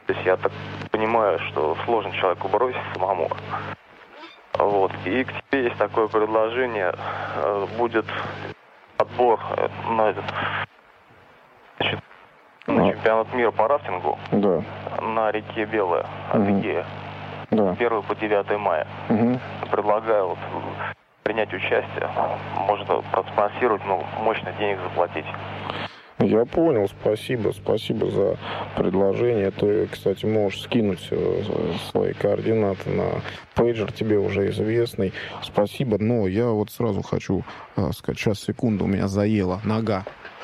То есть я так понимаю, что сложно человеку бросить самому. Вот. И к тебе есть такое предложение. Будет отбор на чемпионат мира по рафтингу на реке Белая, Адыгея. 1 по 9 мая. Предлагаю вот принять участие. Можно проспонсировать, мощно денег заплатить. Я понял, спасибо за предложение. Ты, кстати, можешь скинуть свои координаты на пейджер, тебе уже известный. Спасибо, но я вот сразу хочу сказать, сейчас, секунду, у меня заела нога.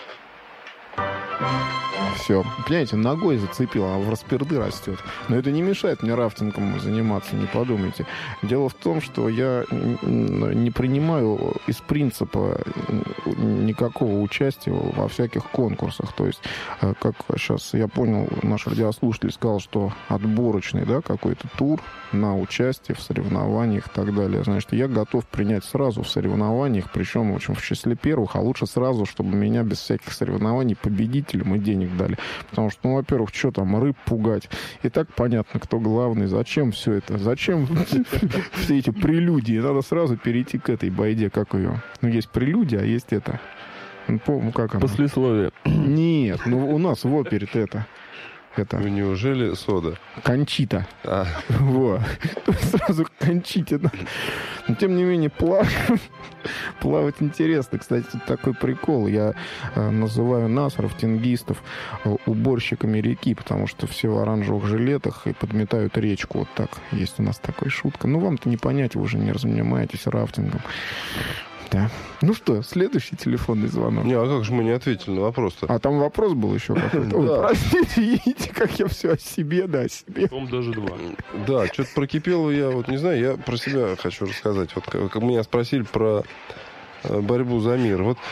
Все, понимаете, ногой зацепил, она в расперды растет. Но это не мешает мне рафтингом заниматься, не подумайте. Дело в том, что я не принимаю из принципа никакого участия во всяких конкурсах. То есть, как сейчас я понял, наш радиослушатель сказал, что отборочный, да, какой-то тур на участие в соревнованиях и так далее. Значит, я готов принять сразу в соревнованиях, причем очень в числе первых, а лучше сразу, чтобы меня без всяких соревнований победителем и денег дали. Потому что, ну, во-первых, что там, рыб пугать? И так понятно, кто главный. Зачем все это? Зачем все эти прелюдии? Надо сразу перейти к этой байде, как ее. Ну, есть прелюдия, а есть это. Ну, как она? Послесловие. Нет, ну, у нас в опере это. Ну, неужели сода? Кончита. Вот. Сразу кончите. Но, тем не менее, плавать интересно. Кстати, тут такой прикол. Я называю нас, рафтингистов, уборщиками реки, потому что все в оранжевых жилетах и подметают речку. Вот так. Есть у нас такая шутка. Ну, вам-то не понять, вы уже не занимаетесь рафтингом. Да. Ну что, следующий телефонный звонок. Не, а как же мы не ответили на вопрос-то? А там вопрос был еще какой-то. Ой, простите, видите, как я все о себе, да, о себе. Том даже 2. Да, что-то про Кипелову я вот не знаю, я про себя хочу рассказать. Вот как меня спросили про борьбу за мир. Вот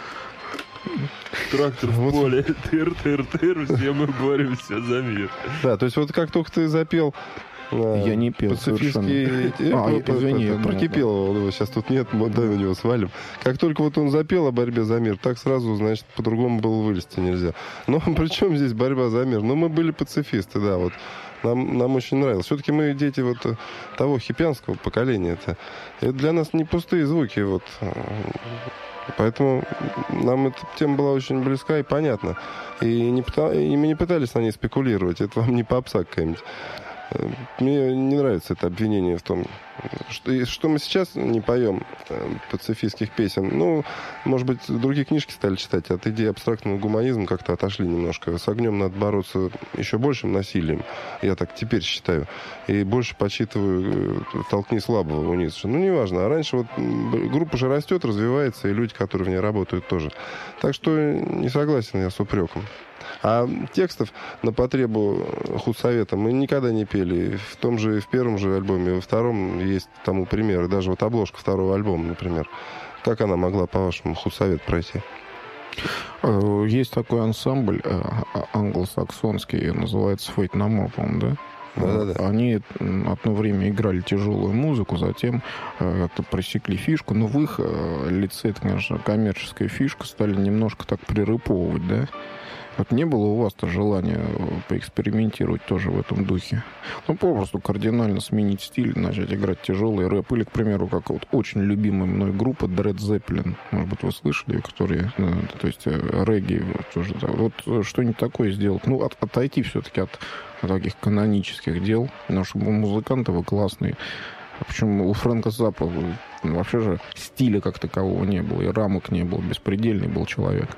трактор в поле, тыр-тыр-тыр, все мы боремся за мир. Да, то есть вот как только ты запел... Я не пел пацифистский... извини. Про Кипелова его сейчас тут нет, мы на него свалим. Как только вот он запел о борьбе за мир, так сразу, значит, по-другому было вылезти нельзя. Но при чем здесь борьба за мир? Ну, мы были пацифисты, да, вот. Нам очень нравилось. Все-таки мы дети вот того хипянского поколения. Это для нас не пустые звуки, вот. Поэтому нам эта тема была очень близка и понятна. И мы не пытались на ней спекулировать. Это вам не попса какая-нибудь. Мне не нравится это обвинение в том, что мы сейчас не поем пацифистских песен. Ну, может быть, другие книжки стали читать, от идеи абстрактного гуманизма как-то отошли немножко. С огнем надо бороться еще большим насилием, я так теперь считаю. И больше почитываю «Толкни слабого» у Ницше. Ну, неважно. А раньше вот группа же растет, развивается, и люди, которые в ней работают, тоже. Так что не согласен я с упреком. А текстов на потребу худсовета мы никогда не пели. В первом же альбоме, во втором есть тому примеры. Даже вот обложка второго альбома, например. Как она могла, по-вашему, худсовет пройти? Есть такой ансамбль англосаксонский, называется Fate No More, по-моему, да? Да. Они одно время играли тяжелую музыку, затем как-то пресекли фишку. Но в их лице, это, конечно, коммерческая фишка, стали немножко так прирыповывать, да? Вот не было у вас-то желания поэкспериментировать тоже в этом духе? Ну, попросту кардинально сменить стиль, начать играть тяжелый рэп. Или, к примеру, как вот очень любимая мной группа Dread Zeppelin. Может быть, вы слышали, которые, то есть регги тоже. Да. Вот что-нибудь такое сделать. Ну, отойти все-таки от таких канонических дел. Потому что музыканты вы классные. Причем у Фрэнка Заппа вообще же стиля как такового не было. И рамок не было. Беспредельный был человек.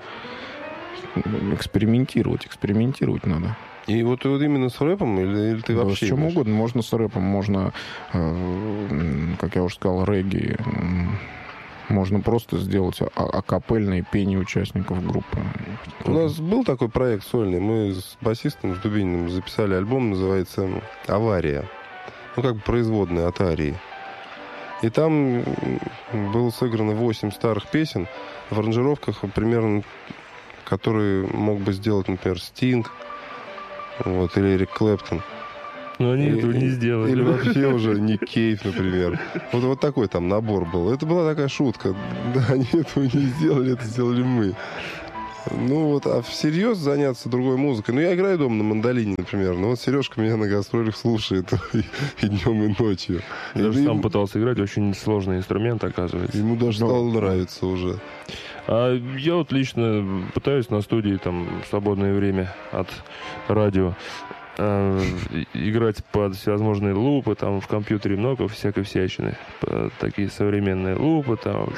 Экспериментировать надо. И вот именно с рэпом или ты вообще... С чем угодно. Можно с рэпом, можно, как я уже сказал, регги. Можно просто сделать акапельное пение участников группы. У нас был такой проект сольный. Мы с басистом, с Дубининым записали альбом, называется «Авария». Ну, как бы производная от арии. И там было сыграно 8 старых песен в аранжировках примерно... которые мог бы сделать, например, Стинг, вот, или Эрик Клэптон. Но они этого не сделали. Или вообще уже Ник Кейв, например. Вот такой там набор был. Это была такая шутка. Да, они этого не сделали, это сделали мы. Ну вот, а всерьез заняться другой музыкой? Ну, я играю дома на мандолине, например. Но вот Сережка меня на гастролях слушает и днем, и ночью. Я даже сам пытался играть, очень сложный инструмент, оказывается. Ему даже стало нравиться уже. А я вот лично пытаюсь на студии, там, в свободное время от радио играть под всевозможные лупы, там в компьютере много всякой всячины. Такие современные лупы, там.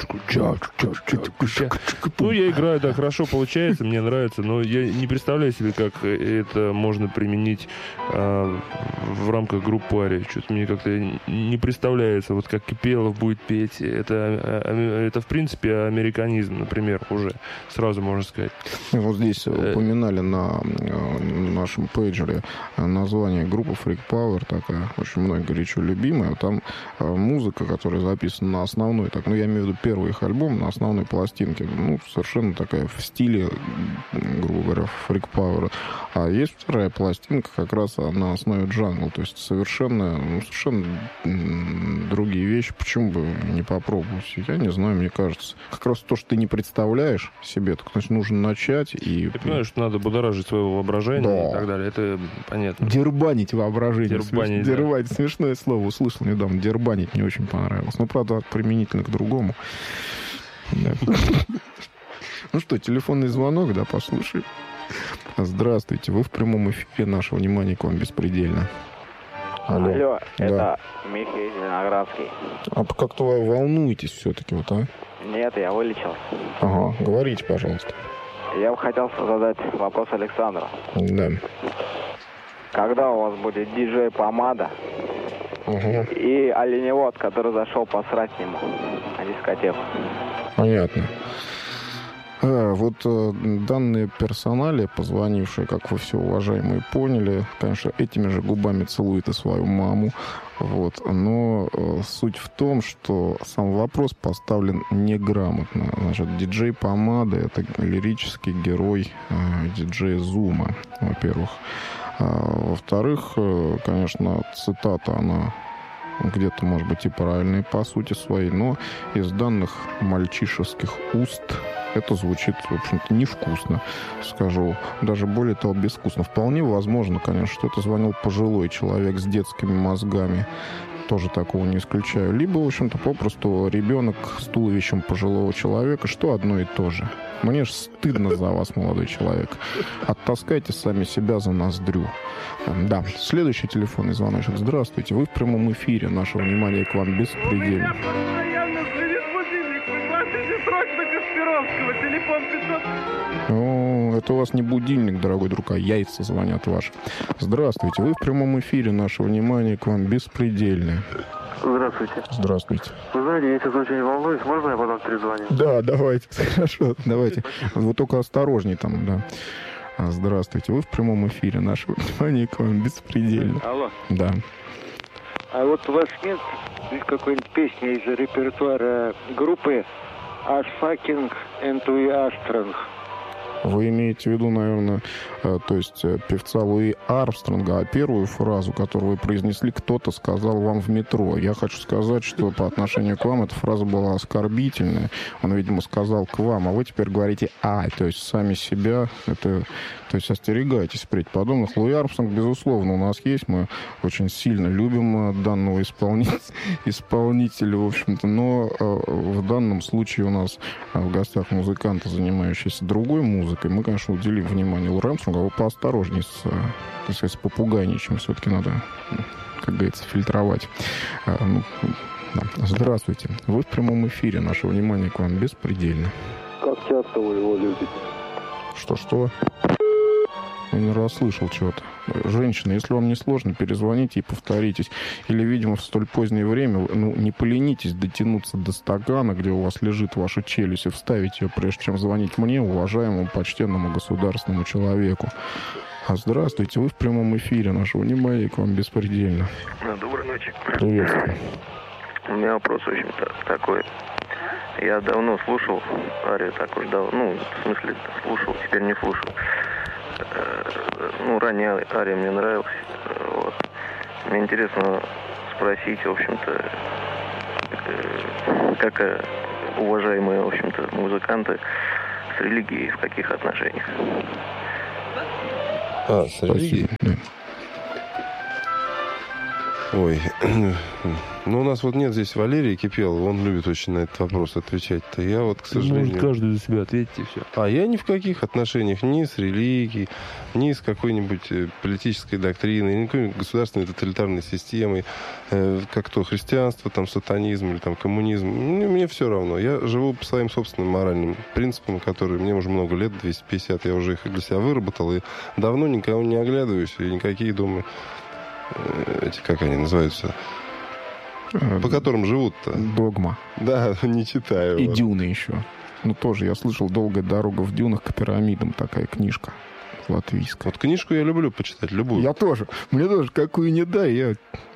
Ну, я играю, да, хорошо получается, мне нравится, но я не представляю себе, как это можно применить в рамках группы Ария. Что-то мне как-то не представляется, вот как Кипелов будет петь. Это в принципе, американизм, например, уже сразу можно сказать. Вот здесь упоминали на нашем пейджере название группы Freak Power, такая очень мной горячо любимая. Там музыка, которая записана на основной, так, ну, я имею в виду первый их альбом, на основной пластинке, ну, совершенно такая в стиле, грубо говоря, Freak Power. А есть вторая пластинка, как раз на основе джангл, то есть совершенно другие вещи. Почему бы не попробовать? Я не знаю, мне кажется. Как раз то, что ты не представляешь себе, так, значит, нужно начать и... Ты понимаешь, что надо будоражить своего воображения, да, и так далее. Это понятно. Дербанить воображение. Дербанить, дербанить. Да. Смешное слово услышал недавно. Дербанить мне очень понравилось. Но, правда, применительно к другому. Ну что, телефонный звонок, да, послушай. Здравствуйте. Вы в прямом эфире. Наше внимание к вам беспредельно. Алло, это Михаил Зеленоградский. А как-то вы волнуетесь все-таки, вот, а? Нет, я вылечился. Ага, говорите, пожалуйста. Я бы хотел задать вопрос Александру. Да. Когда у вас будет диджей Помада и оленевод, который зашел посрать ему на дискотеку? Понятно. Вот данные персонали, позвонившие, как вы все, уважаемые, поняли, конечно, этими же губами целует и свою маму. Вот. Но суть в том, что сам вопрос поставлен неграмотно. Значит, диджей Помада — это лирический герой диджея Зума, во-первых. Во-вторых, конечно, цитата, она где-то, может быть, и правильная по сути своей, но из данных мальчишеских уст это звучит, в общем-то, невкусно, скажу. Даже более того, безвкусно. Вполне возможно, конечно, что это звонил пожилой человек с детскими мозгами. Тоже такого не исключаю. Либо, в общем-то, попросту ребенок с туловищем пожилого человека, что одно и то же. Мне ж стыдно за вас, молодой человек. Оттаскайте сами себя за ноздрю. Да, следующий телефонный звоночек. Здравствуйте, вы в прямом эфире. Наше внимание к вам беспредельно. Телефон 500. О, это у вас не будильник, дорогой друг, а яйца звонят ваши. Здравствуйте, вы в прямом эфире. Наше внимание к вам беспредельное. Здравствуйте. Здравствуйте. Вы знаете, я сейчас очень волнуюсь. Можно я потом перезвоню? Да, давайте. Хорошо, давайте. Вы только осторожней там, да. Здравствуйте, вы в прямом эфире. Наше внимание к вам беспредельно. Алло. Да. А вот у вас нет какой-нибудь песни из репертуара группы As Fucking and We Are Strong? Вы имеете в виду, наверное, то есть певца Луи Армстронга, а первую фразу, которую вы произнесли, кто-то сказал вам в метро. Я хочу сказать, что по отношению к вам эта фраза была оскорбительная. Он, видимо, сказал к вам, а вы теперь говорите «ай», то есть сами себя. Это, то есть остерегайтесь впредь подобных. Луи Армстронг, безусловно, у нас есть. Мы очень сильно любим данного исполнителя, в общем-то. Но в данном случае у нас в гостях музыканты, занимающиеся другой музыкой. Мы, конечно, уделим внимание Луи Армстронгу, а вы поосторожнее с попугайничем. Все-таки надо, как говорится, фильтровать. Да. Здравствуйте. Вы в прямом эфире. Наше внимание к вам беспредельно. Как часто вы его любите? Что? Я не расслышал чего-то. Женщина, если вам не сложно, перезвоните и повторитесь. Или, видимо, в столь позднее время, не поленитесь дотянуться до стакана, где у вас лежит ваша челюсть, и вставить ее, прежде чем звонить мне, уважаемому, почтенному государственному человеку. Здравствуйте, вы в прямом эфире. Наше внимание к вам беспредельно. Доброй ночи. Приветствую. У меня вопрос, в общем-то, такой. Я давно слушал Арию, так уж давно, в смысле, слушал, теперь не слушал. Ранее Ария мне нравилась. Вот. Мне интересно спросить, в общем-то, как уважаемые, в общем-то, музыканты с религией в каких отношениях? С религией? Ой, ну у нас вот нет здесь Валерия Кипелова, он любит очень на этот вопрос отвечать-то. Я вот, к сожалению... Может, каждый за себя ответить и все. А я ни в каких отношениях ни с религией, ни с какой-нибудь политической доктриной, ни какой-нибудь государственной тоталитарной системой, как то христианство, там, сатанизм или там коммунизм. Мне все равно. Я живу по своим собственным моральным принципам, которые мне уже много лет, 250, я уже их для себя выработал, и давно никого не оглядываюсь, и никакие, думаю... Эти, как они называются? По которым живут-то? Догма. Да, не читаю. И Дюны еще. Ну, тоже я слышал «Долгая дорога в дюнах к пирамидам», такая книжка латвийская. Вот книжку я люблю почитать, любую. Я тоже. Мне тоже какую не дай, я...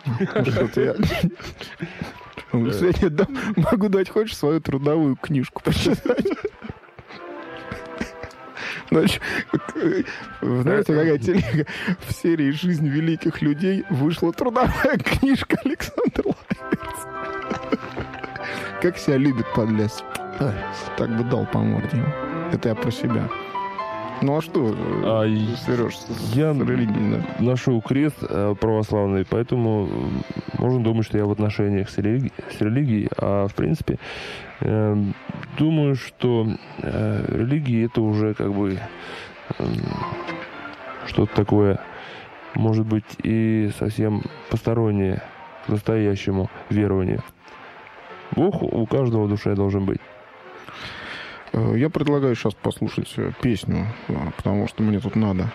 Могу дать, хочешь, свою трудовую книжку почитать? Значит, знаете, какая телега? В серии «Жизнь великих людей» вышла трудовая книжка Александра Лаверца. Как себя любит подлец. Так бы дал по морде. Это я про себя. Ну а что, Сереж, я ношу крест православный, поэтому можно думать, что я в отношениях с религией. А в принципе, думаю, что религия — это уже как бы что-то такое, может быть, и совсем постороннее к настоящему верованию. Бог у каждого в душе должен быть. Я предлагаю сейчас послушать песню, потому что мне тут надо.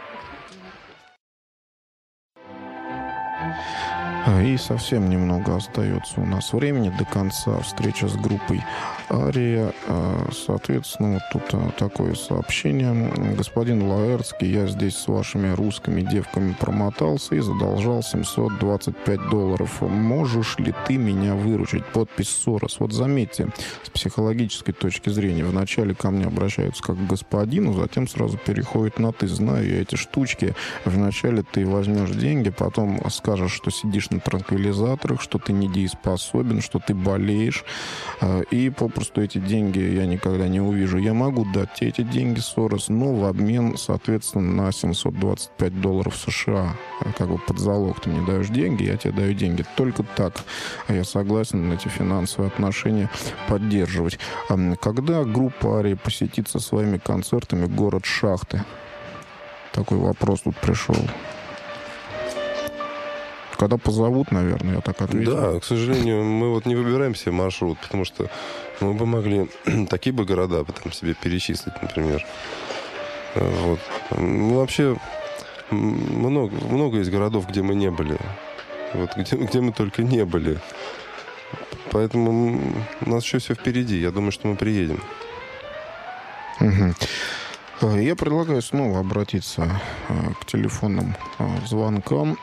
И совсем немного остается у нас времени до конца. Встреча с группой «Ария». Соответственно, вот тут такое сообщение. Господин Лаэртский, я здесь с вашими русскими девками промотался и задолжал $725. Можешь ли ты меня выручить? Подпись Сорос. Вот заметьте, с психологической точки зрения, вначале ко мне обращаются как к господину, затем сразу переходят на «ты». Знаю я эти штучки. Вначале ты возьмешь деньги, потом скажешь, что сидишь на транквилизаторах, что ты недееспособен, что ты болеешь, и попросту эти деньги я никогда не увижу. Я могу дать тебе эти деньги, Сорос, но в обмен, соответственно, на $725 США. Как бы под залог ты мне даешь деньги, я тебе даю деньги. Только так я согласен эти финансовые отношения поддерживать. Когда группа «Ария» посетит со своими концертами город Шахты? Такой вопрос тут пришел. Когда позовут, наверное, я так отвечу. Да, к сожалению, мы вот не выбираем себе маршрут, потому что мы бы могли такие бы города потом себе перечислить, например. Вот. Ну, вообще, много есть городов, где мы не были. Вот, где мы только не были. Поэтому у нас еще все впереди. Я думаю, что мы приедем. Угу. Я предлагаю снова обратиться к телефонным звонкам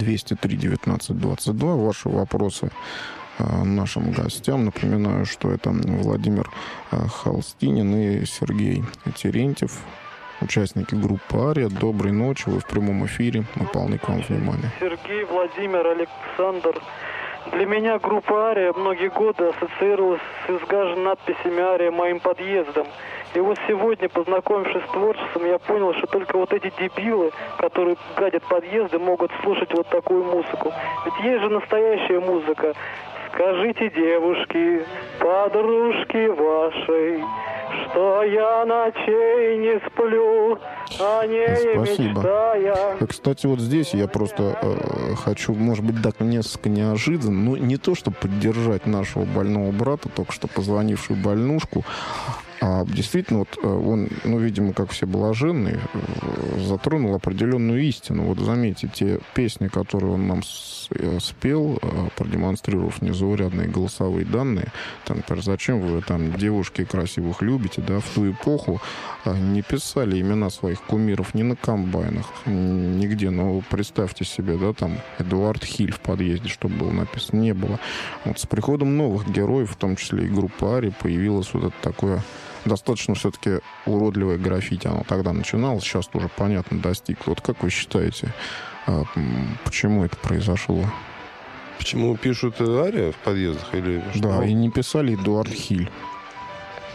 203-19-22. Ваши вопросы нашим гостям. Напоминаю, что это Владимир Холстинин и Сергей Терентьев, участники группы «Ария». Доброй ночи, вы в прямом эфире. Мы полны к вам внимания. Сергей, Владимир, Александр. Для меня группа «Ария» многие годы ассоциировалась с изгаженными надписями «Ария» моим подъездом. И вот сегодня, познакомившись с творчеством, я понял, что только вот эти дебилы, которые гадят подъезды, могут слушать вот такую музыку. Ведь есть же настоящая музыка. Скажите, девушки, подружки вашей, что я ночей не сплю, о ней мечтая. Кстати, вот здесь я просто хочу, может быть, так несколько неожиданно, но не то, чтобы поддержать нашего больного брата, только что позвонившую больнушку, а действительно, вот он, ну, видимо, как все блаженные, затронул определенную истину. Вот заметьте, те песни, которые он нам спел, продемонстрировав незаурядные голосовые данные, там, например, зачем вы там девушки красивых любите, да, в ту эпоху не писали имена своих кумиров ни на комбайнах, нигде. Но представьте себе, да, там Эдуард Хиль в подъезде, чтобы было написано, не было. Вот с приходом новых героев, в том числе и группы «Ария», появилось вот это такое достаточно все-таки уродливое граффити. Оно тогда начиналось, сейчас тоже понятно достигло. Вот как вы считаете, почему это произошло? Почему пишут «Ария» в подъездах? Или что? Да, и не писали Эдуард Хиль.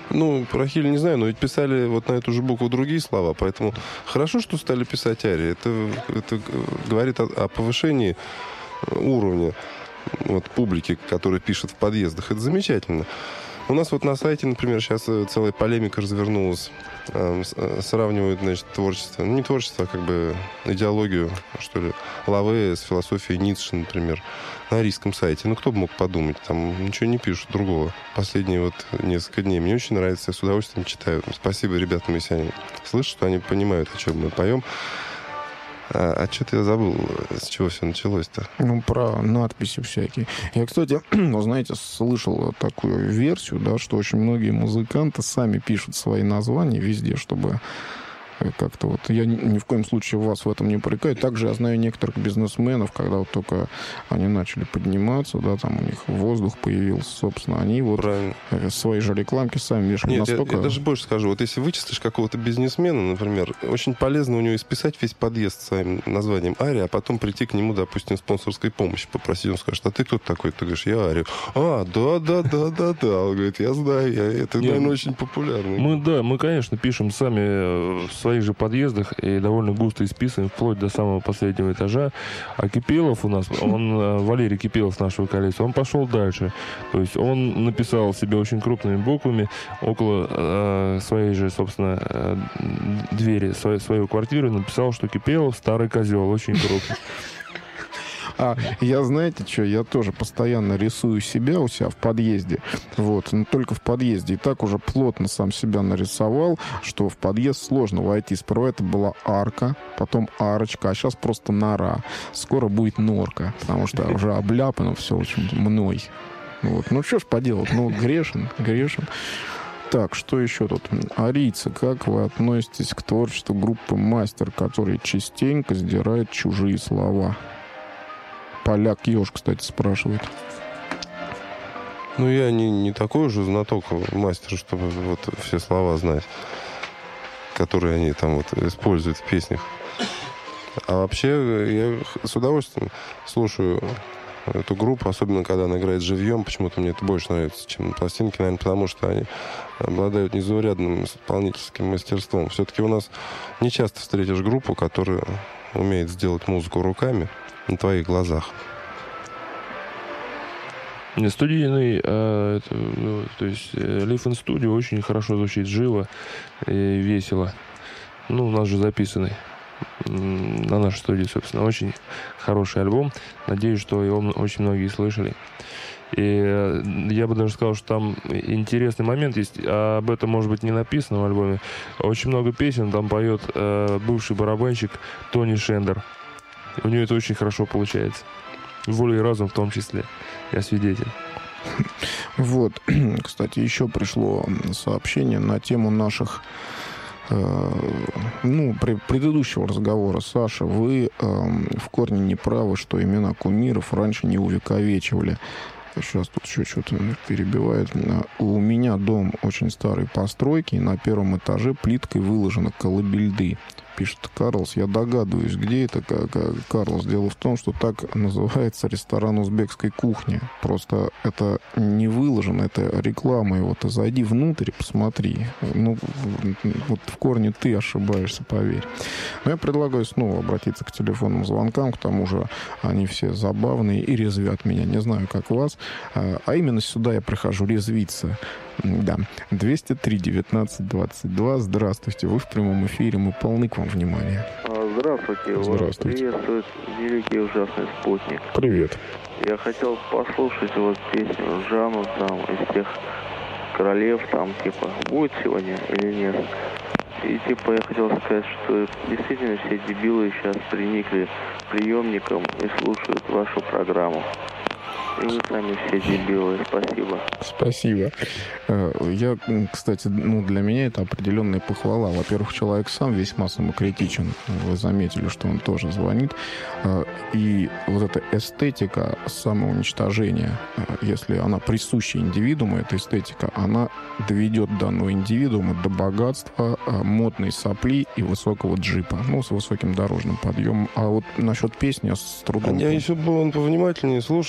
Ну, про Хиль не знаю, но ведь писали вот на эту же букву другие слова, поэтому хорошо, что стали писать арии. Это говорит о повышении уровня вот, публики, которая пишет в подъездах. Это замечательно. У нас вот на сайте, например, сейчас целая полемика развернулась. Сравнивают, значит, творчество. Ну, не творчество, а как бы идеологию, что ли, Лаве с философией Ницше, например, на арийском сайте. Ну, кто бы мог подумать, там ничего не пишут другого. Последние вот несколько дней. Мне очень нравится, я с удовольствием читаю. Спасибо ребятам, если они слышат, что они понимают, о чем мы поем. А что-то я забыл, с чего все началось-то. Ну, про надписи всякие. Я, кстати, знаете, слышал такую версию, да, что очень многие музыканты сами пишут свои названия везде, чтобы как-то вот... Я ни в коем случае вас в этом не упрекаю. Также я знаю некоторых бизнесменов, когда вот только они начали подниматься, да, там у них воздух появился, собственно, они вот свои же рекламки сами вешают. Нет, я даже больше скажу. Вот если вычислишь какого-то бизнесмена, например, очень полезно у него исписать весь подъезд своим названием Ария, а потом прийти к нему, допустим, спонсорской помощи попросить. Он скажет, а ты кто такой? Ты говоришь, я Ария. Да. Он говорит, я знаю, это, наверное, очень популярно. Мы, конечно, пишем сами в своих же подъездах и довольно густо исписываем, вплоть до самого последнего этажа. А Кипелов у нас, Валерий Кипелов нашего коллектива, он пошел дальше. То есть он написал себе очень крупными буквами около своей же, собственно, двери, своей квартиры, написал, что Кипелов старый козел, очень крупный. А я, знаете что, я тоже постоянно рисую себя у себя в подъезде. Вот, но только в подъезде. И так уже плотно сам себя нарисовал, что в подъезд сложно войти. Сперва это была арка, потом арочка, а сейчас просто нора. Скоро будет норка, потому что уже обляпано все очень мной. Вот. Ну, что ж поделать, ну, грешен. Так, что еще тут? Арийцы, как вы относитесь к творчеству группы «Мастер», которые частенько сдирают чужие слова? Поляк Ёж, кстати, спрашивает. Ну, я не такой уже знаток мастер, чтобы вот все слова знать, которые они там вот используют в песнях. А вообще, я с удовольствием слушаю эту группу, особенно когда она играет живьем. Почему-то мне это больше нравится, чем на пластинке, наверное, потому что они обладают незаурядным исполнительским мастерством. Все-таки у нас не часто встретишь группу, которая умеет сделать музыку руками на твоих глазах. Студийный, то есть Live in Studio очень хорошо звучит, живо и весело. Ну, у нас же записанный на нашей студии, собственно, очень хороший альбом. Надеюсь, что его очень многие слышали. И я бы даже сказал, что там интересный момент есть. Об этом, может быть, не написано в альбоме. Очень много песен там поет бывший барабанщик Тони Шендер. У него это очень хорошо получается. Воля и разум в том числе. Я свидетель. Вот. Кстати, еще пришло сообщение на тему наших предыдущего разговора. Саша, вы в корне не правы, что имена кумиров раньше не увековечивали. Сейчас тут еще что-то перебивает. У меня дом очень старой постройки, и на первом этаже плиткой выложена колыбельды. Пишет Карлос. Я догадываюсь, где это, Карлос. Дело в том, что так называется ресторан узбекской кухни. Просто это не выложено, это реклама его. Ты зайди внутрь и посмотри. Ну, вот в корне ты ошибаешься, поверь. Но я предлагаю снова обратиться к телефонным звонкам. К тому же они все забавные и резвят меня. Не знаю, как вас. А именно сюда я прихожу резвиться. Да. 203-19-22. Здравствуйте. Вы в прямом эфире. Мы полны к вам внимания. Здравствуйте. Вас приветствует великий ужасный спутник. Привет. Я хотел послушать вот песню Жанну там из тех королев там типа будет сегодня или нет. И типа я хотел сказать, что действительно все дебилы сейчас приникли к приемникам и слушают вашу программу. И вы сами все дебилы. Спасибо. Спасибо. Я, кстати, для меня это определенная похвала. Во-первых, человек сам весьма самокритичен. Вы заметили, что он тоже звонит. И вот эта эстетика самоуничтожения, если она присуща индивидууму, эта эстетика, она доведет данного индивидуума до богатства, модной сопли и высокого джипа. Ну, с высоким дорожным подъемом. А вот насчет песни я с трудом... Я еще бы он повнимательнее слушал, или вот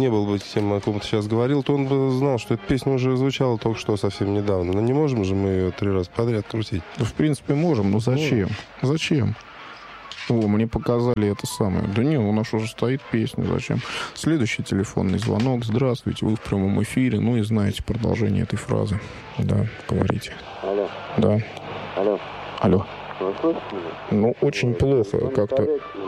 не был бы тем, о ком ты сейчас говорил, то он бы знал, что эта песня уже звучала только что совсем недавно. Но не можем же мы ее 3 раза подряд крутить. Да, в принципе, можем, но зачем? Зачем? О, мне показали это самое. Да не, у нас уже стоит песня, зачем? Следующий телефонный звонок. Здравствуйте, вы в прямом эфире. Ну и знаете продолжение этой фразы. Да, говорите. Алло. Да. Алло. Алло. Вы слышите меня? Ну, очень плохо как-то.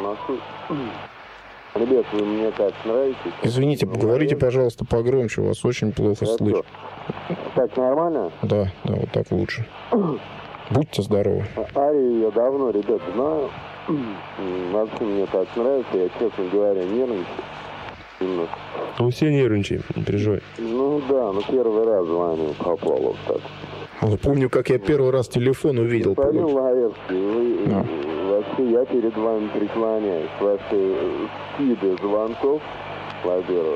Ребят, вы мне так нравитесь. Извините, говорите, пожалуйста, погромче. Вас очень плохо слышно. Так нормально? Да, вот так лучше. Будьте здоровы. Арию я давно, ребята, знаю. Вообще мне так нравится, я, честно говоря, нервничаю. Немножко. Мы все нервничаем, не переживай. Ну да, первый раз звоню Попалов так. Я помню, как я первый раз телефон увидел. Господин Лаевский, вы вообще я перед вами преклоняюсь. Ваши скиды звонков, во-первых,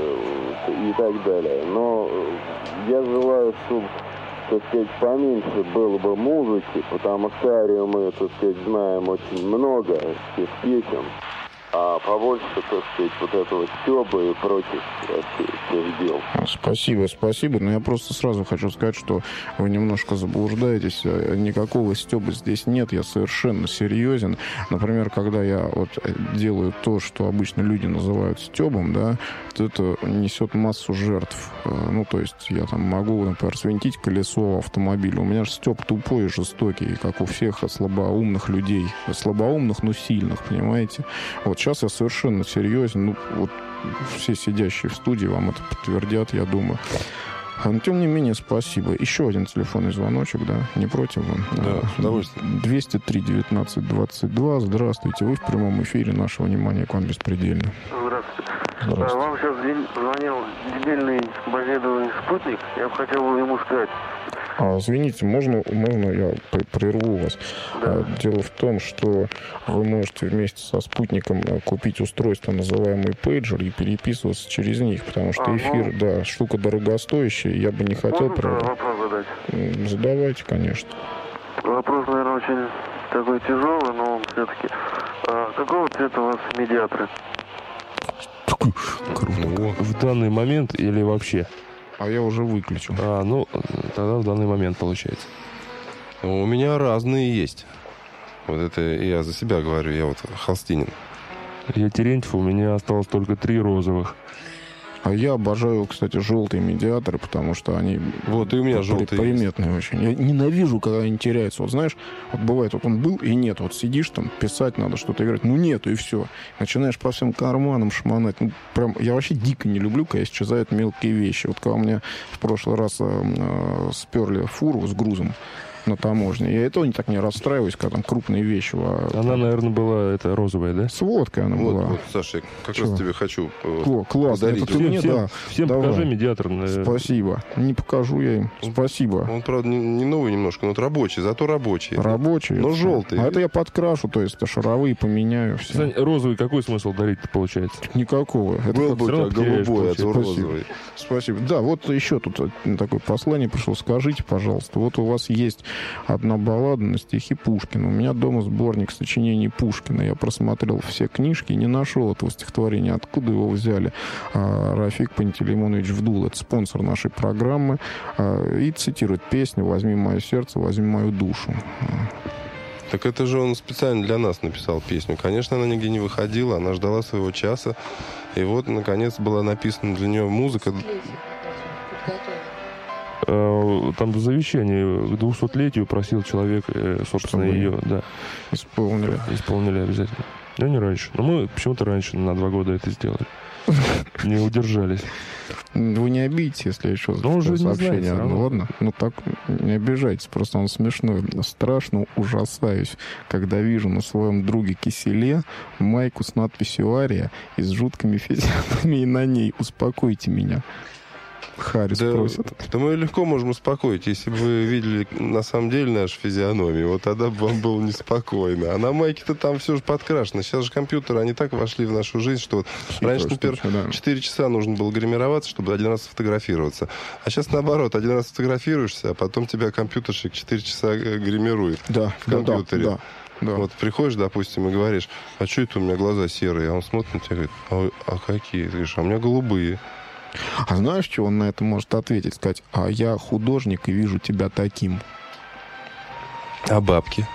и так далее. Но я желаю, чтобы, так сказать, поменьше было бы музыки, потому что Арию мы, так сказать, знаем очень много всех песен, а побольше, так сказать, вот этого стёба и прочих вообще всех дел. Спасибо, но я просто сразу хочу сказать, что вы немножко заблуждаетесь. Никакого стёба здесь нет, я совершенно серьезен. Например, когда я вот делаю то, что обычно люди называют стёбом, да, то это несет массу жертв. Ну, то есть я там могу, например, свинтить колесо автомобиля. У меня же стёб тупой и жестокий, как у всех слабоумных людей. Слабоумных, но сильных, понимаете? Вот сейчас я совершенно серьезен. Ну, вот все сидящие в студии вам это подтвердят, я думаю. Но, тем не менее, спасибо. Еще один телефонный звоночек, да? Не против вам? Да, с удовольствием. 203-19-22. Здравствуйте. Вы в прямом эфире. Наше внимание к вам беспредельно. Здравствуйте. Вам сейчас звонил дебильный базедовый спутник. Я бы хотел ему сказать. Извините, можно я прерву вас? Да. Дело в том, что вы можете вместе со спутником купить устройство, называемый пейджер, и переписываться через них, потому что эфир, да, штука дорогостоящая, я бы не хотел... Можно вопрос задать? Задавайте, конечно. Вопрос, наверное, очень такой тяжелый, но все-таки. Какого цвета у вас медиаторы? Круто. В данный момент или вообще? А я уже выключил. Ну, тогда в данный момент получается. У меня разные есть. Вот это я за себя говорю, я вот холстинин. Я Терентьев, у меня осталось только 3 розовых. А я обожаю, кстати, желтые медиаторы, потому что они... Вот и у меня желтые приметные есть. Очень. Я ненавижу, когда они теряются. Вот знаешь, вот бывает, вот он был и нет. Вот сидишь там, писать надо, что-то играть. Ну нету, и все. Начинаешь по всем карманам шмонать. Ну, прям, я вообще дико не люблю, когда исчезают мелкие вещи. Вот когда у меня в прошлый раз сперли фуру с грузом на таможне. Я этого так не расстраиваюсь, когда там крупные вещи. Она, наверное, была это розовая, да? С водкой она была. Вот, Саша, как раз тебе хочу классно. подарить. Всем покажи медиатор. Спасибо. Не покажу я им. Спасибо. Он, правда, не новый немножко, но рабочий, зато рабочий. Рабочий. Но желтый. А это я подкрашу, то есть шаровые поменяю. Все. Сань, розовый какой смысл дарить-то получается? Никакого. Это был бы у тебя голубой, а то розовый. Спасибо. Да, вот еще тут такое послание пришло. Скажите, пожалуйста, вот у вас есть одна баллада на стихи Пушкина. У меня дома сборник сочинений Пушкина. Я просмотрел все книжки и не нашел этого стихотворения. Откуда его взяли? Рафик Пантелеймонович Вдул, это спонсор нашей программы, и цитирует песню «Возьми мое сердце, возьми мою душу». Так это же он специально для нас написал песню. Конечно, она нигде не выходила, она ждала своего часа. И вот, наконец, была написана для нее музыка. Там в завещании к 200-летию просил человек, собственно, ее, да, исполнили обязательно. Но не раньше. Но мы почему-то раньше, на 2 года это сделали. Не удержались. Вы не обидите, если я еще уже сообщение. Ну ладно, ну так не обижайтесь, просто он смешной. Страшно ужасаюсь, когда вижу на своем друге Киселе майку с надписью «Ария» и с жуткими физиономиями на ней. Успокойте меня. Харрис просит. Да мы легко можем успокоить, если бы вы видели на самом деле нашу физиономию, вот тогда бы вам было неспокойно. А на майке-то там все же подкрашено. Сейчас же компьютеры, они так вошли в нашу жизнь, что раньше, например, 4 часа нужно было гримироваться, чтобы 1 раз сфотографироваться. А сейчас наоборот, 1 раз фотографируешься, а потом тебя компьютерщик 4 часа гримирует в компьютере. Да. Да. Вот приходишь, допустим, и говоришь, а что это у меня глаза серые? А он смотрит на тебя и говорит, а какие? Ты говоришь, а у меня голубые. А знаешь, что он на это может ответить? Сказать, а я художник и вижу тебя таким. А бабки?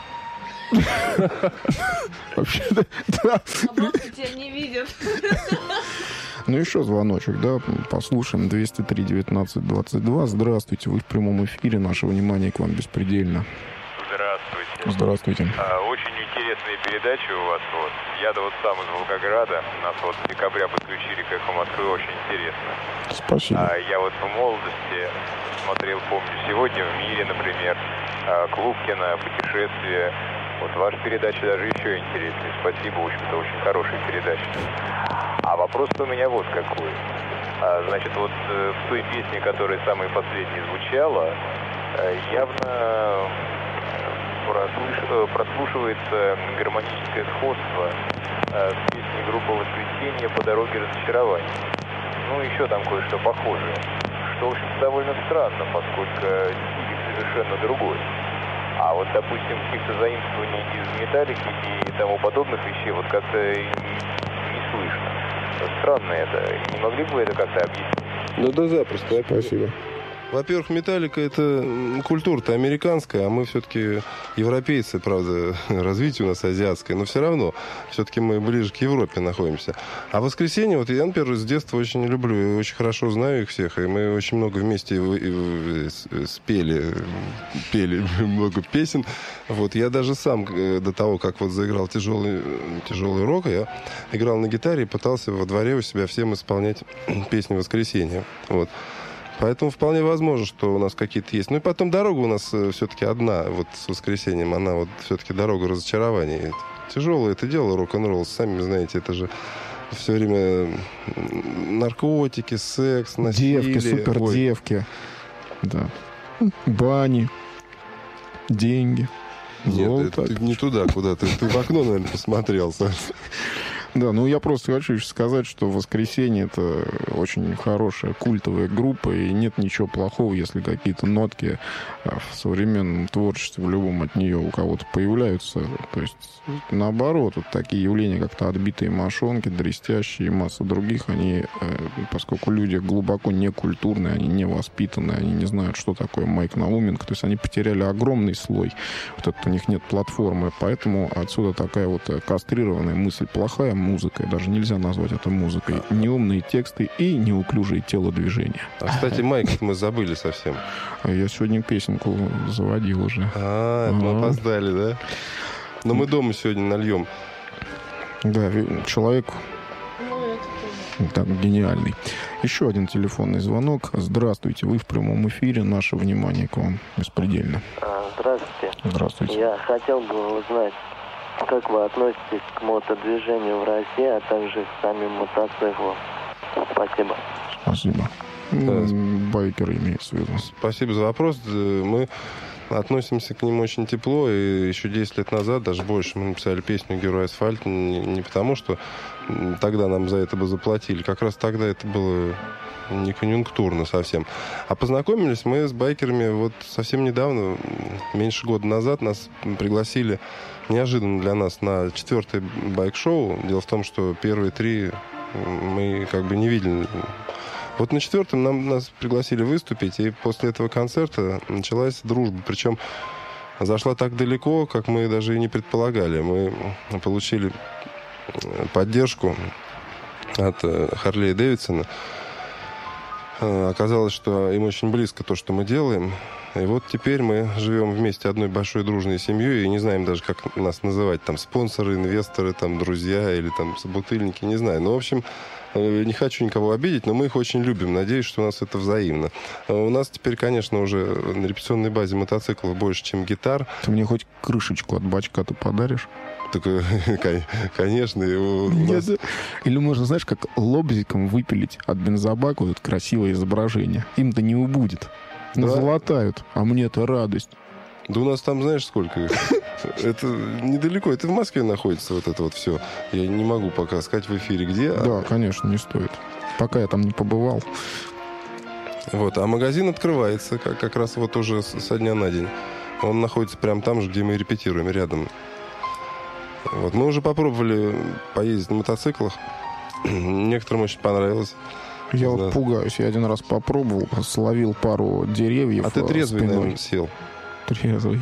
Вообще-то, да. А бабки тебя не видят. Ну, еще звоночек, да, послушаем. 203-19-22. Здравствуйте, вы в прямом эфире. Наше внимание к вам беспредельно. Здравствуйте. Здравствуйте. Очень интересные передачи у вас. Вот. Я-то вот сам из Волгограда. Нас вот с декабря подключили к «Эхо Москвы». Очень интересно. Спасибо. Я вот в молодости смотрел, помню, «Сегодня в мире», например, Клубкина, «Путешествие». Вот ваша передача даже еще интереснее. Спасибо, в общем-то, очень хорошая передача. А вопрос у меня вот какой. Значит, вот в той песне, которая самой последней звучала, явно прослушивается гармоническое сходство с песней группы «Воскресенье» «По дороге разочарования». Ну, еще там кое-что похожее. Что, в общем-то, довольно странно, поскольку стиль совершенно другой. А вот, допустим, каких-то заимствований из «Металлики» и тому подобных вещей вот как-то не слышно. Странно это. Не могли бы вы это как-то объяснить? Ну да, запросто. Спасибо. Во-первых, «Металлика» — это культура-то американская, а мы все-таки европейцы, правда, развитие у нас азиатское, но все равно, все-таки мы ближе к Европе находимся. А «Воскресенье», вот я, например, с детства очень люблю, и очень хорошо знаю их всех, и мы очень много вместе пели много песен. Вот, я даже сам до того, как вот заиграл тяжелый рок, я играл на гитаре и пытался во дворе у себя всем исполнять песни «Воскресенья». Вот. Поэтому вполне возможно, что у нас какие-то есть. Ну и потом дорога у нас все-таки одна, вот с «Воскресеньем», она вот все-таки дорога разочарований. Тяжелое это дело, рок-н-ролл, сами знаете, это же все время наркотики, секс, насилие. Девки, супердевки, да. Бани, деньги, золото. Нет, ты не туда, куда ты в окно, наверное, посмотрел, Саша. Да, ну я просто хочу еще сказать, что «Воскресенье» — это очень хорошая культовая группа, и нет ничего плохого, если какие-то нотки в современном творчестве, в любом от нее у кого-то появляются. То есть, наоборот, вот такие явления, как-то отбитые мошонки, дрестящие и масса других, они, поскольку люди глубоко некультурные, они не воспитанные, они не знают, что такое Майк Науменко, то есть они потеряли огромный слой. Вот это у них нет платформы, поэтому отсюда такая вот кастрированная мысль плохая, музыкой, даже нельзя назвать это музыкой. Неумные тексты и неуклюжие телодвижения. А, кстати, Майк, мы забыли совсем. Я сегодня песенку заводил уже. Мы опоздали, да? Но мы дома сегодня нальем. Да, человек так гениальный. Еще один телефонный звонок. Здравствуйте, вы в прямом эфире. Наше внимание к вам беспредельно. Здравствуйте. Здравствуйте. Я хотел бы узнать, как вы относитесь к мотодвижению в России, а также к самим мотоциклам? Спасибо. Спасибо. Байкеры имеется в виду. Спасибо за вопрос. Мы относимся к ним очень тепло, и еще 10 лет назад, даже больше, мы написали песню «Герой асфальта» не потому, что тогда нам за это бы заплатили. Как раз тогда это было не конъюнктурно совсем. А познакомились мы с байкерами вот совсем недавно, меньше года назад. Нас пригласили неожиданно для нас на 4-е байк-шоу. Дело в том, что первые 3 мы как бы не видели. Вот на 4-м нас пригласили выступить, и после этого концерта началась дружба. Причем зашла так далеко, как мы даже и не предполагали. Мы получили поддержку от Харлея Дэвидсона. Оказалось, что им очень близко то, что мы делаем. И вот теперь мы живем вместе одной большой дружной семьей и не знаем даже, как нас называть. Там спонсоры, инвесторы, там друзья или там собутыльники, не знаю. Ну, в общем, не хочу никого обидеть, но мы их очень любим. Надеюсь, что у нас это взаимно. У нас теперь, конечно, уже на репетиционной базе мотоциклов больше, чем гитар. Ты мне хоть крышечку от бачка-то подаришь? Так, конечно. Нет. Или можно, знаешь, как лобзиком выпилить от бензобака вот это красивое изображение. Им-то не убудет. Да? Золотают, а мне это радость. Да у нас там, знаешь, сколько их? Это недалеко, это в Москве находится вот это вот все. Я не могу пока сказать в эфире, где. Да, конечно, не стоит. Пока я там не побывал. Вот, а магазин открывается как раз вот уже со дня на день. Он находится прямо там же, где мы репетируем, рядом. Вот. Мы уже попробовали поездить на мотоциклах. Некоторым очень понравилось. Я вот пугаюсь. Я один раз попробовал, словил пару деревьев. А ты трезвый, наверное, сел? Трезвый.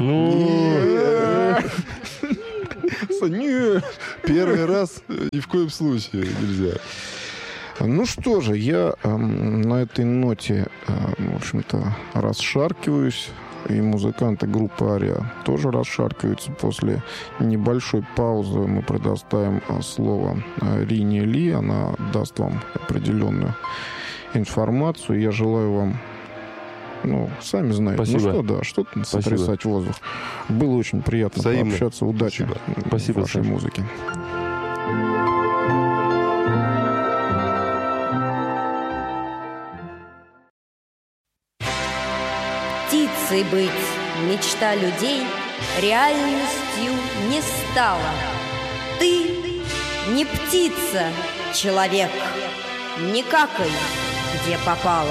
Нет. Первый раз ни в коем случае нельзя. Ну что же, я на этой ноте, в общем-то, расшаркиваюсь. И музыканты группы «Ария» тоже расшаркиваются. После небольшой паузы мы предоставим слово Рине Ли. Она даст вам определенную информацию. Я желаю вам, сами знаете, Спасибо. что-то сотрясать воздух. Было очень приятно пообщаться. Удачи в вашей музыке. Птицей быть мечта людей реальностью не стала. Ты не птица, человек, не какай, где попало.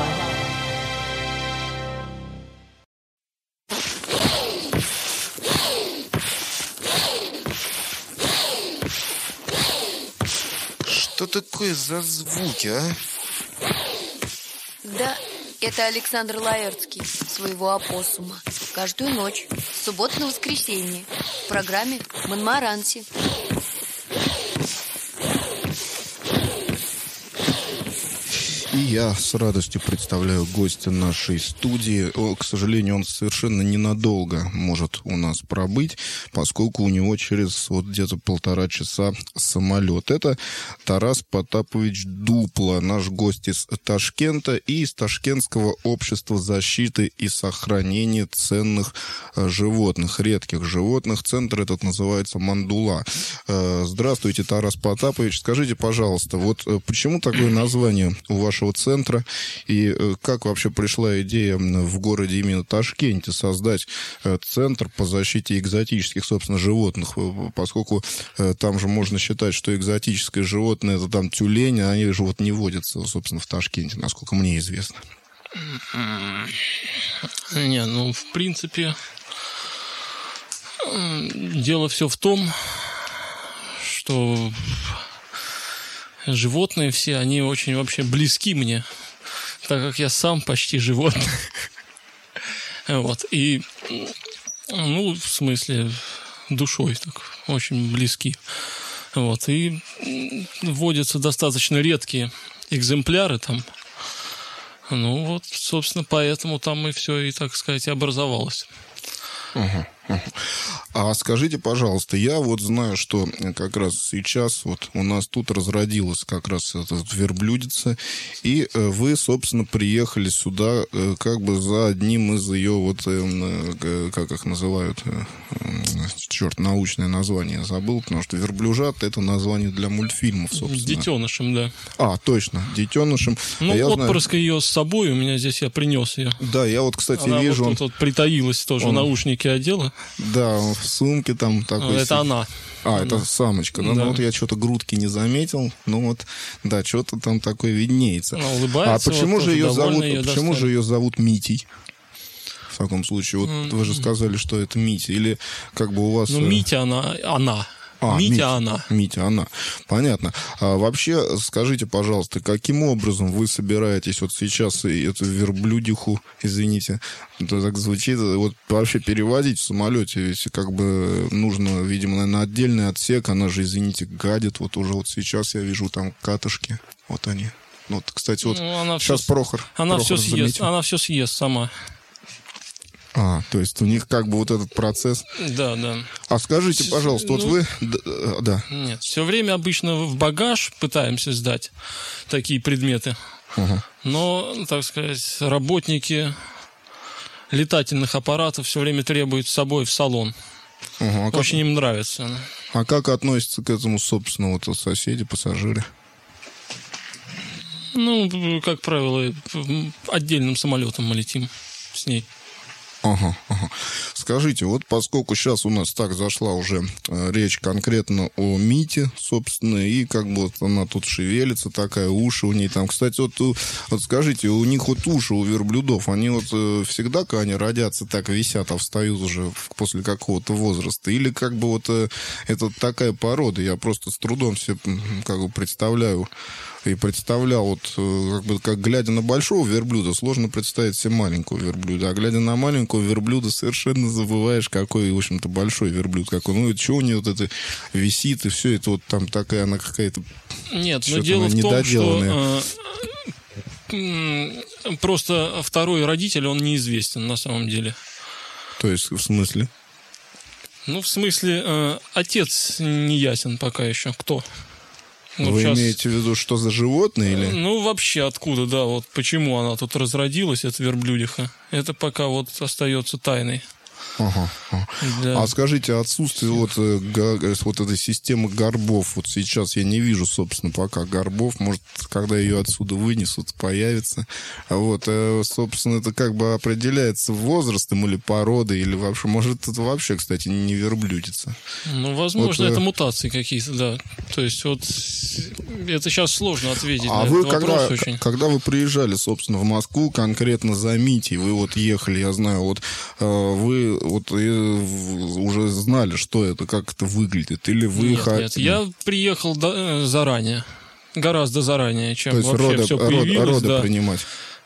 Что такое за звуки, а? Да, это Александр Лаэртский, своего опоссума. Каждую ночь, с субботы на воскресенье, в программе «Монмаранси». И я с радостью представляю гостя нашей студии. К сожалению, он совершенно ненадолго может у нас пробыть, поскольку у него через где-то 1,5 часа самолет. Это Тарас Потапович Дупло, наш гость из Ташкента и из Ташкентского общества защиты и сохранения ценных животных, редких животных. Центр этот называется «Мандула». Здравствуйте, Тарас Потапович. Скажите, пожалуйста, почему такое название у вашего центра, и как вообще пришла идея в городе именно Ташкенте создать центр по защите экзотических, собственно, животных, поскольку там же можно считать, что экзотическое животное — это там тюлень, а они же не водятся, собственно, в Ташкенте, насколько мне известно. В принципе, дело все в том, что животные все, они очень вообще близки мне, так как я сам почти животное. И, в смысле, душой так очень близки. И водятся достаточно редкие экземпляры там. Собственно, поэтому там и все, и, так сказать, образовалось. А скажите, пожалуйста, я знаю, что как раз сейчас у нас тут разродилась как раз эта верблюдица, и вы, собственно, приехали сюда как бы за одним из ее, как их называют, научное название забыл, потому что верблюжат — это название для мультфильмов, собственно. Детенышем, да. Точно, детенышем. Отпрыск ее с собой, у меня здесь, я принес ее. Да, я кстати, она вижу... Она тут притаилась тоже, наушники одела. Да, в сумке там такой... Это она. Это самочка. Да. Я что-то грудки не заметил. Что-то там такое виднеется. Она улыбается. А почему же ее зовут Митей? В таком случае, вы же сказали, что это Митя. Или как бы у вас... Митя, она. Митя, она. Понятно. А вообще, скажите, пожалуйста, каким образом вы собираетесь сейчас эту верблюдиху, извините, это так звучит, вообще перевозить в самолете? Ведь как бы нужно, видимо, наверное, отдельный отсек. Она же, извините, гадит. Уже сейчас я вижу там катышки. Они. Кстати, сейчас Прохор. Она все съест сама. То есть у них как бы этот процесс. Да. А скажите, пожалуйста, вы... Да. Нет, все время обычно в багаж пытаемся сдать такие предметы. Но, так сказать, работники летательных аппаратов все время требуют с собой в салон. Очень им нравится. А как относятся к этому, собственно, соседи, пассажиры? Как правило, отдельным самолетом мы летим с ней. Скажите, вот поскольку сейчас у нас так зашла уже речь конкретно о Мите, собственно, и как бы вот она тут шевелится, такая, уши у ней там. Кстати, вот скажите, у них вот уши у верблюдов, они вот всегда, когда они родятся, так висят, а встают уже после какого-то возраста? Или как бы вот это такая порода? Я просто с трудом себе как бы представлял, вот, как бы, как глядя на большого верблюда, сложно представить себе маленького верблюда, а глядя на маленького верблюда, совершенно забываешь, какой, в общем-то, большой верблюд, какой. Ну, и что у нее вот это висит, и все это вот там такая, она какая-то... Нет, но дело в том, что просто второй родитель, он неизвестен на самом деле. То есть, в смысле? Ну, в смысле, отец не ясен пока еще. Кто? Вот вы сейчас... имеете в виду, что за животное? Или? Ну, вообще откуда, да, вот почему она тут разродилась, эта верблюдиха, это пока вот остается тайной. Ага. Да. А скажите, отсутствие вот этой системы горбов, вот сейчас я не вижу, собственно, пока горбов, может, когда ее отсюда вынесут, появится. Вот, собственно, это как бы определяется возрастом или породой, или вообще, может, это вообще, кстати, не верблюдица. Ну, возможно, вот, это мутации какие-то, да. То есть, вот, это сейчас сложно ответить на вы этот вопрос очень. Когда вы приезжали, собственно, в Москву, конкретно за Митей, вы вот ехали, я знаю, вот вы вот уже знали, что это, как это выглядит, или вы... Нет, я приехал заранее, гораздо заранее, чем вообще все появилось. Роды принимать.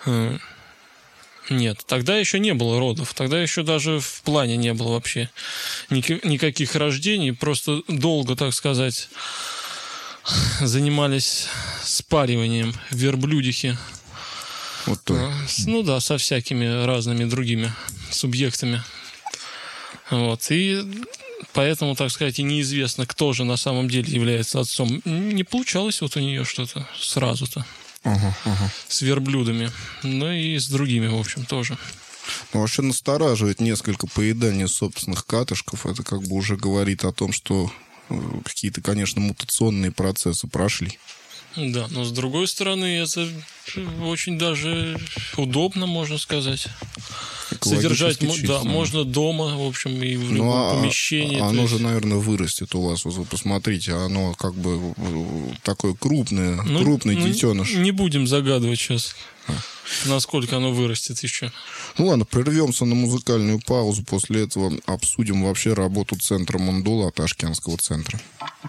Нет, тогда еще не было родов, тогда еще даже в плане не было вообще никаких рождений, просто долго, так сказать, занимались спариванием верблюдихи. Вот то. Ну да, со всякими разными другими субъектами. Вот. И поэтому, так сказать, и неизвестно, кто же на самом деле является отцом. Не получалось вот у нее что-то сразу-то. С верблюдами. Ну и с другими, в общем, тоже. Ну, вообще настораживает несколько поедания собственных катышков. Это как бы уже говорит о том, что какие-то, конечно, мутационные процессы прошли. Да, но с другой стороны, это очень даже удобно, можно сказать. Содержать, да, можно дома, в общем, и в любом помещении. Оно же, наверное, вырастет у вас. Вот вы посмотрите, оно как бы такое крупный детеныш. Не будем загадывать сейчас, насколько оно вырастет еще. Ну ладно, прервемся на музыкальную паузу. После этого обсудим вообще работу центра Мандула, Ташкентского центра.